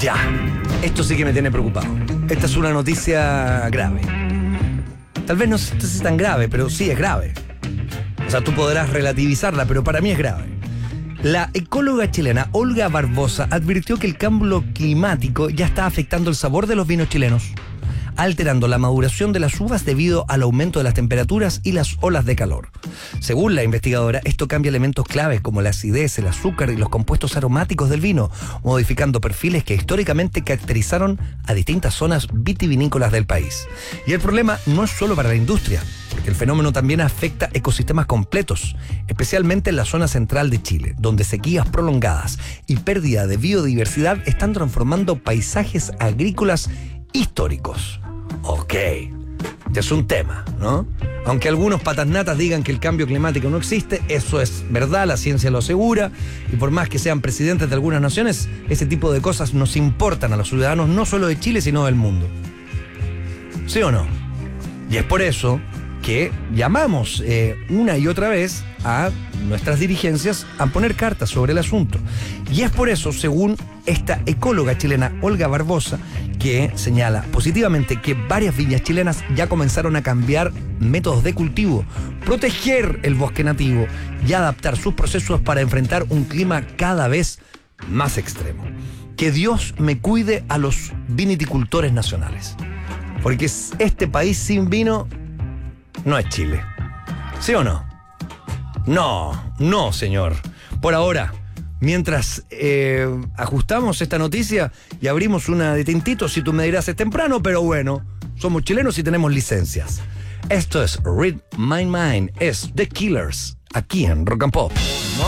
Ya, esto sí que me tiene preocupado. Esta es una noticia grave. Tal vez no sea tan grave, pero sí es grave. O sea, tú podrás relativizarla, pero para mí es grave. La ecóloga chilena Olga Barbosa advirtió que el cambio climático ya está afectando el sabor de los vinos chilenos, alterando la maduración de las uvas debido al aumento de las temperaturas y las olas de calor. Según la investigadora, esto cambia elementos claves como la acidez, el azúcar y los compuestos aromáticos del vino, modificando perfiles que históricamente caracterizaron a distintas zonas vitivinícolas del país. Y el problema no es solo para la industria, porque el fenómeno también afecta ecosistemas completos, especialmente en la zona central de Chile, donde sequías prolongadas y pérdida de biodiversidad están transformando paisajes agrícolas históricos. Ok, este es un tema, ¿no? Aunque algunos patasnatas digan que el cambio climático no existe, eso es verdad, la ciencia lo asegura, y por más que sean presidentes de algunas naciones, ese tipo de cosas nos importan a los ciudadanos no solo de Chile, sino del mundo. ¿Sí o no? Y es por eso que llamamos una y otra vez a nuestras dirigencias a poner cartas sobre el asunto. Y es por eso, según esta ecóloga chilena Olga Barbosa, que señala positivamente que varias viñas chilenas ya comenzaron a cambiar métodos de cultivo, proteger el bosque nativo y adaptar sus procesos para enfrentar un clima cada vez más extremo. Que Dios me cuide a los viniticultores nacionales, porque este país sin vino no es Chile. ¿Sí o no? No, señor. Por ahora, mientras ajustamos esta noticia y abrimos una de tintito, si tú me dirás es temprano, pero bueno, somos chilenos y tenemos licencias. Esto es Read My Mind, es The Killers, aquí en Rock and Pop.